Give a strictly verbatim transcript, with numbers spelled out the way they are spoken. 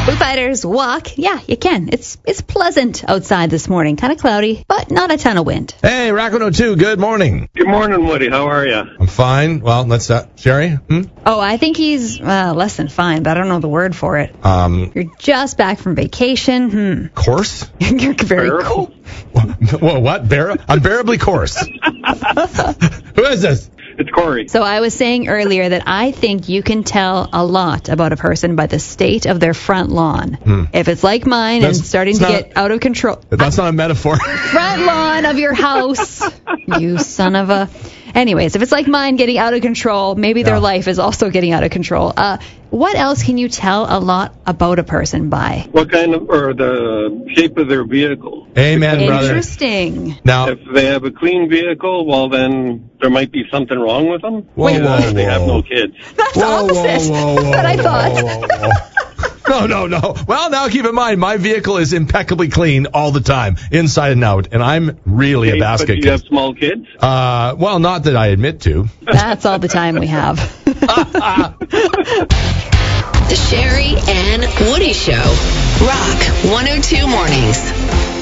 Foo Fighters Walk. Yeah, you can. It's it's pleasant outside this morning. Kind of cloudy, but not a ton of wind. Hey, Rock one oh two, good morning. Good morning, Woody. How are you? I'm fine. Well, let's, uh, Sherry? Hmm? Oh, I think he's uh, less than fine, but I don't know the word for it. Um, You're just back from vacation. Hmm. coarse? You're very Bearable? cool. Whoa, what? Bear- unbearably coarse. Who is this? It's Corey. So I was saying earlier that I think you can tell a lot about a person by the state of their front lawn. Hmm. If it's like mine That's- and starting it's to not- get out of control. That's not a metaphor. Front lawn of your house, you son of a... Anyways, if it's like mine getting out of control, maybe Yeah. their life is also getting out of control. Uh, what else can you tell a lot about a person by? What kind of, or the shape of their vehicle? Amen, brother. Interesting. Now, If they have a clean vehicle, well, then there might be something wrong with them. Whoa, Because whoa, they have whoa. no kids. That's whoa, whoa, opposite. whoa, whoa, But I thought. whoa, whoa, whoa. No, no, no. Well, now keep in mind, my vehicle is impeccably clean all the time, inside and out, and I'm really Okay, a basket but do you kid. have small kids? Uh, well, not that I admit to. That's all the time we have. The Sherry and Woody Show. Rock one oh two Mornings.